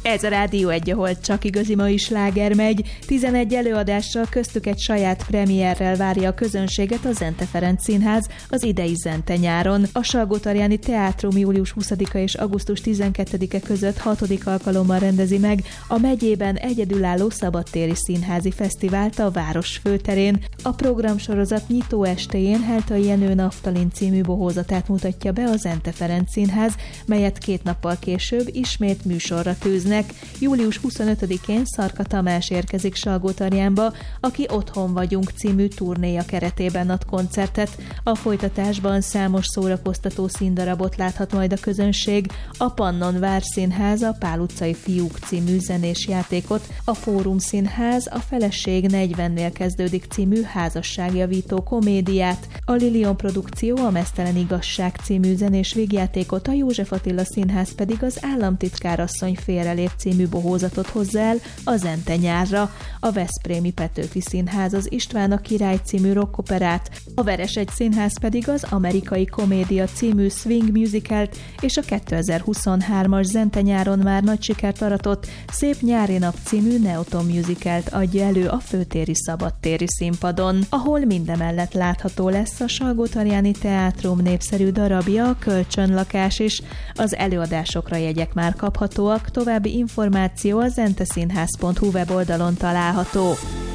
Ez a Rádió 1, ahol csak igazi mai sláger megy. 11 előadással, köztük egy saját premierrel várja a közönséget a Zente Ferenc Színház az idei Zente nyáron. A Salgótarjáni Teátrum július 20-a és augusztus 12-e között 6. alkalommal rendezi meg a megyében egyedülálló szabadtéri színházi fesztivált a város főterén. A programsorozat nyitó estéjén Heltai Jenő Naftalin című bohózatát mutatja be a Zente Ferenc Színház, melyet 2 nappal később ismét műsorra tűznek. Július 25-én Szarka Tamás érkezik Salgótarjánba, aki Otthon vagyunk című turnéja keretében ad koncertet. A folytatásban számos szórakoztató színdarabot láthat majd a közönség, a Pannon Várszínház a Pál utcai fiúk című zenés játékot, a Fórum Színház a Feleség 40-nél kezdődik című házasságjavító komédiát, a Lilion Produkció a Meztelen igazság című zenés végjátékot, a József Attila Színház pedig az Államtitkárasszony félrelép című bohózatot hozzá el a Zente nyárra, a Veszprémi Petőfi Színház az István a király című rockoperát, a Veresegy Színház pedig az Amerikai Komédia című swing musicalt és a 2023-as Zente nyáron már nagy sikert aratott Szép nyári nap című Neoton musicalt adja elő a főtéri szabadtéri színpadon, ahol mindemellett látható lesz a Salgótarjáni Teátrum népszerű darabja, a Kölcsönlakás is. Az előadásokra jegyek már kaphatóak, további információ a zenteszínház.hu weboldalon található.